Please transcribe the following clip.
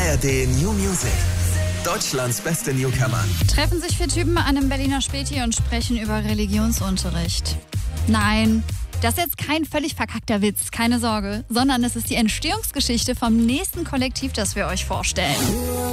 ARD New Music. Deutschlands beste Newcomer. Treffen sich 4 Typen an einem Berliner Späti und sprechen über Religionsunterricht. Nein, das ist jetzt kein völlig verkackter Witz, keine Sorge, sondern es ist die Entstehungsgeschichte vom nächsten Kollektiv, das wir euch vorstellen.